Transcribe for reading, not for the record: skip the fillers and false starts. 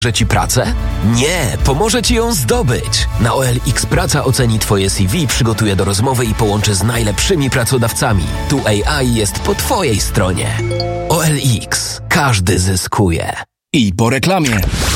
Ci pracę? Nie, pomoże Ci ją zdobyć. Na OLX Praca oceni Twoje CV, przygotuje do rozmowy i połączy z najlepszymi pracodawcami. Tu AI jest po Twojej stronie. OLX. Każdy zyskuje. I po reklamie.